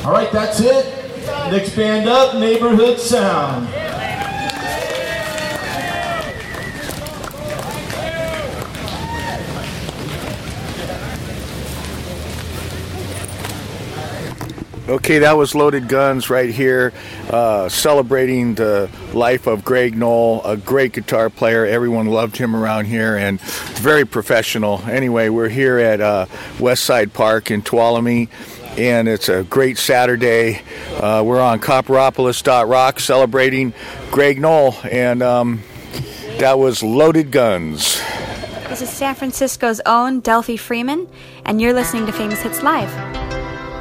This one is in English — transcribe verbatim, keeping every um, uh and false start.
All right, that's it. Next band up, Neighborhood Sound. Okay, that was Loaded Guns right here, uh, celebrating the life of Greg Knoll, a great guitar player. Everyone loved him around here and very professional. Anyway, we're here at uh, Westside Park in Tuolumne, and it's a great Saturday. Uh, we're on Copperopolis dot rock celebrating Greg Knoll, and um, that was Loaded Guns. This is San Francisco's own Delphi Freeman, and you're listening to Famous Hits Live.